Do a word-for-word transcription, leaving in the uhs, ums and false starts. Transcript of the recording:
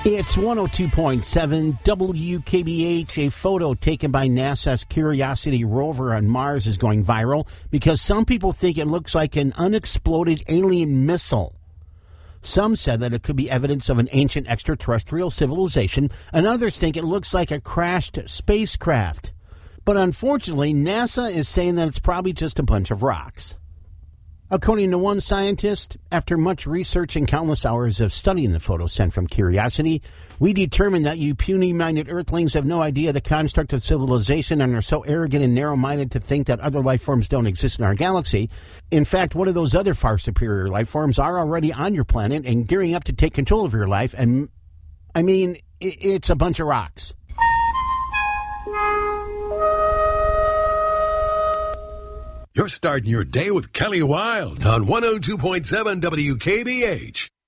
It's one oh two point seven W K B H. A photo taken by NASA's Curiosity rover on Mars is going viral because some people think it looks like an unexploded alien missile. Some said that it could be evidence of an ancient extraterrestrial civilization, and others think it looks like a crashed spacecraft. But unfortunately, NASA is saying that it's probably just a bunch of rocks. According to one scientist, after much research and countless hours of studying the photo sent from Curiosity, we determined that you puny-minded Earthlings have no idea the construct of civilization and are so arrogant and narrow-minded to think that other life forms don't exist in our galaxy. In fact, one of those other far superior life forms are already on your planet and gearing up to take control of your life, and, I mean, it's a bunch of rocks. You're starting your day with Kelly Wilde on one oh two point seven W K B H.